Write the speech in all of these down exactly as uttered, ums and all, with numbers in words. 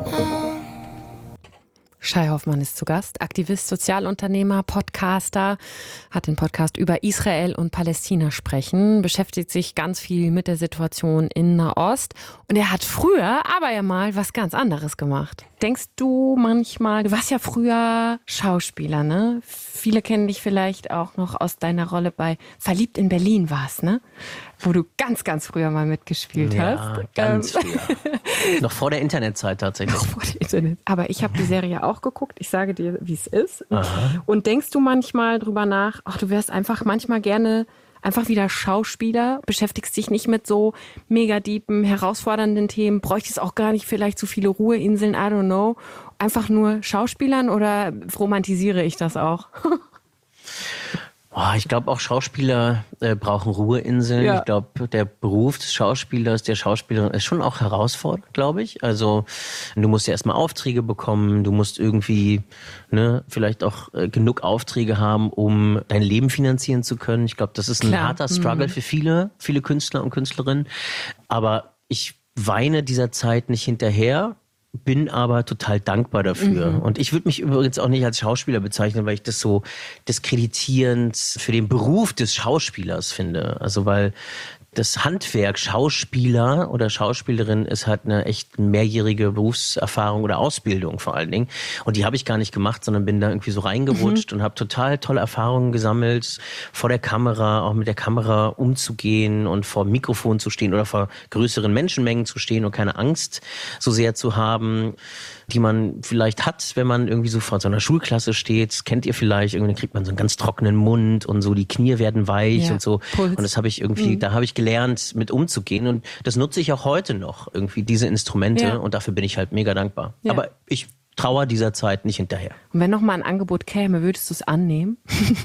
Shai Hoffmann ist zu Gast, Aktivist, Sozialunternehmer, Podcaster, hat den Podcast über Israel und Palästina sprechen, beschäftigt sich ganz viel mit der Situation in Nahost und er hat früher aber ja mal was ganz anderes gemacht. Denkst du manchmal, du warst ja früher Schauspieler, ne? Viele kennen dich vielleicht auch noch aus deiner Rolle bei Verliebt in Berlin war's, ne? Wo du ganz, ganz früher mal mitgespielt ja, hast. Ja, ganz ähm. früher. Noch vor der Internetzeit tatsächlich. Noch vor der Internet. Aber ich habe die Serie auch geguckt. Ich sage dir, wie es ist. Aha. Und denkst du manchmal drüber nach, ach, du wärst einfach manchmal gerne einfach wieder Schauspieler, beschäftigst dich nicht mit so mega deepen, herausfordernden Themen, bräuchtest auch gar nicht vielleicht so viele Ruheinseln, I don't know. Einfach nur Schauspielern oder romantisiere ich das auch? Oh, ich glaube, auch Schauspieler äh, brauchen Ruheinseln. Ja. Ich glaube, der Beruf des Schauspielers, der Schauspielerin ist schon auch herausfordernd, glaube ich. Also du musst ja erstmal Aufträge bekommen, du musst irgendwie ne, vielleicht auch äh, genug Aufträge haben, um dein Leben finanzieren zu können. Ich glaube, das ist ein Klar. harter Struggle mhm. für viele, viele Künstler und Künstlerinnen. Aber ich weine dieser Zeit nicht hinterher. Bin aber total dankbar dafür. Mhm. Und ich würde mich übrigens auch nicht als Schauspieler bezeichnen, weil ich das so diskreditierend für den Beruf des Schauspielers finde. Also weil das Handwerk Schauspieler oder Schauspielerin ist halt eine echt mehrjährige Berufserfahrung oder Ausbildung vor allen Dingen. Und die habe ich gar nicht gemacht, sondern bin da irgendwie so reingerutscht mhm. und habe total tolle Erfahrungen gesammelt, vor der Kamera, auch mit der Kamera umzugehen und vor dem Mikrofon zu stehen oder vor größeren Menschenmengen zu stehen und keine Angst so sehr zu haben, die man vielleicht hat, wenn man irgendwie so vor so einer Schulklasse steht. Das kennt ihr vielleicht, irgendwie kriegt man so einen ganz trockenen Mund und so, die Knie werden weich ja, und so. Puls. Und das habe ich irgendwie, mhm. da habe ich gelernt, mit umzugehen und das nutze ich auch heute noch, irgendwie diese Instrumente ja. und dafür bin ich halt mega dankbar. Ja. Aber ich trauere dieser Zeit nicht hinterher. Und wenn nochmal ein Angebot käme, würdest du es annehmen?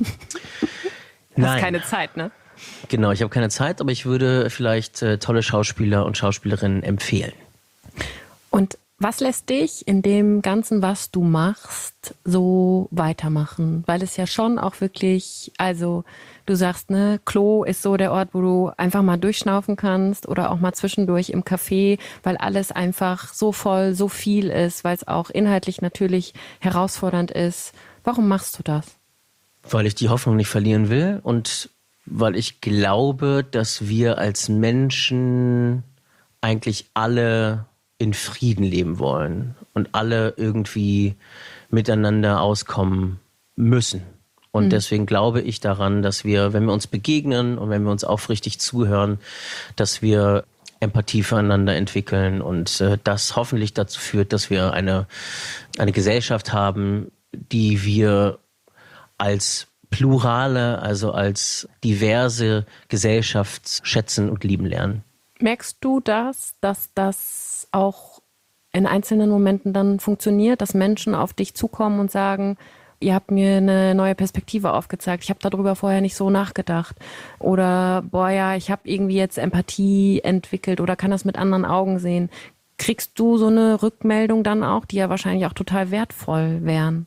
Du hast keine Zeit, ne? Genau, ich habe keine Zeit, aber ich würde vielleicht äh, tolle Schauspieler und Schauspielerinnen empfehlen. Und was lässt dich in dem Ganzen, was du machst, so weitermachen? Weil es ja schon auch wirklich, also du sagst, ne, Klo ist so der Ort, wo du einfach mal durchschnaufen kannst oder auch mal zwischendurch im Café, weil alles einfach so voll, so viel ist, weil es auch inhaltlich natürlich herausfordernd ist. Warum machst du das? Weil ich die Hoffnung nicht verlieren will und weil ich glaube, dass wir als Menschen eigentlich alle in Frieden leben wollen und alle irgendwie miteinander auskommen müssen. Und mhm. deswegen glaube ich daran, dass wir, wenn wir uns begegnen und wenn wir uns aufrichtig zuhören, dass wir Empathie füreinander entwickeln und äh, das hoffentlich dazu führt, dass wir eine, eine Gesellschaft haben, die wir als plurale, also als diverse Gesellschaft schätzen und lieben lernen. Merkst du das, dass das auch in einzelnen Momenten dann funktioniert, dass Menschen auf dich zukommen und sagen, ihr habt mir eine neue Perspektive aufgezeigt, ich habe darüber vorher nicht so nachgedacht oder boah ja, ich habe irgendwie jetzt Empathie entwickelt oder kann das mit anderen Augen sehen. Kriegst du so eine Rückmeldung dann auch, die ja wahrscheinlich auch total wertvoll wären?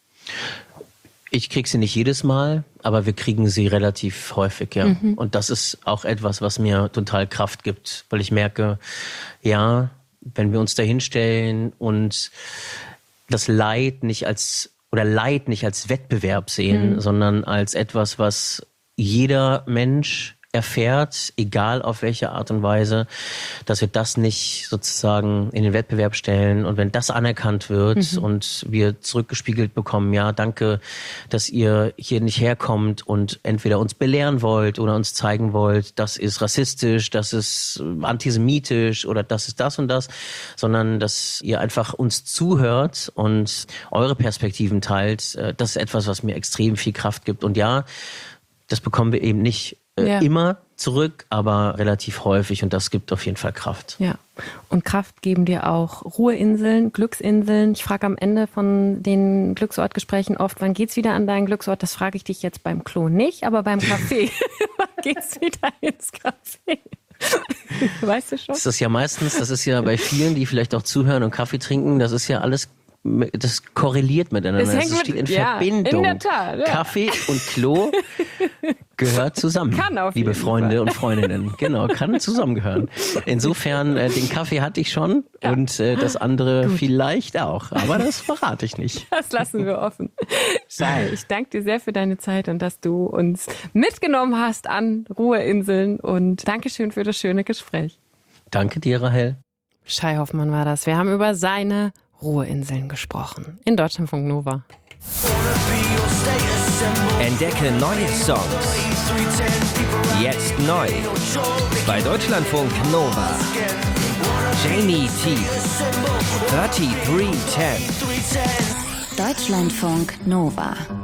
Ich krieg sie nicht jedes Mal, aber wir kriegen sie relativ häufig, ja. Mhm. Und das ist auch etwas, was mir total Kraft gibt, weil ich merke, ja, wenn wir uns da hinstellen und das Leid nicht als, oder Leid nicht als Wettbewerb sehen, mhm. sondern als etwas, was jeder Mensch erfährt, egal auf welche Art und Weise, dass wir das nicht sozusagen in den Wettbewerb stellen und wenn das anerkannt wird mhm. und wir zurückgespiegelt bekommen, ja, danke, dass ihr hier nicht herkommt und entweder uns belehren wollt oder uns zeigen wollt, das ist rassistisch, das ist antisemitisch oder das ist das und das, sondern dass ihr einfach uns zuhört und eure Perspektiven teilt, das ist etwas, was mir extrem viel Kraft gibt und ja, das bekommen wir eben nicht Ja. immer zurück, aber relativ häufig und das gibt auf jeden Fall Kraft. Ja, und Kraft geben dir auch Ruheinseln, Glücksinseln. Ich frage am Ende von den Glücksortgesprächen oft, wann geht's wieder an deinen Glücksort? Das frage ich dich jetzt beim Klo nicht, aber beim Café. Wann geht's wieder ins Café? Weißt du schon? Das ist ja meistens, das ist ja bei vielen, die vielleicht auch zuhören und Kaffee trinken, das ist ja alles das korreliert miteinander. Das Das steht in ja, Verbindung. In der Tat, ja. Kaffee und Klo gehört zusammen. Kann auf liebe jeden Freunde Fall. und Freundinnen. Genau, kann zusammengehören. Insofern, äh, den Kaffee hatte ich schon ja. und äh, das andere Gut. vielleicht auch. Aber das verrate ich nicht. Das lassen wir offen. Shai, ich danke dir sehr für deine Zeit und dass du uns mitgenommen hast an Ruheinseln. Und Dankeschön für das schöne Gespräch. Danke dir, Rahel. Shai Hoffmann war das. Wir haben über seine Ruheinseln gesprochen. In Deutschlandfunk Nova. Entdecke neue Songs. Jetzt neu. Bei Deutschlandfunk Nova. Jamie T. drei drei eins null. Deutschlandfunk Nova.